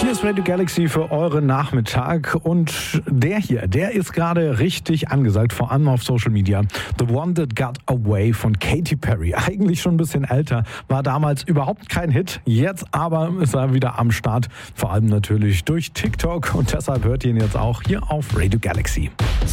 Hier ist Radio Galaxy für euren Nachmittag und der ist gerade richtig angesagt, vor allem auf Social Media. The One That Got Away von Katy Perry. Eigentlich schon ein bisschen älter, war damals überhaupt kein Hit. Jetzt aber ist er wieder am Start, vor allem natürlich durch TikTok und deshalb hört ihr ihn jetzt auch hier auf Radio Galaxy.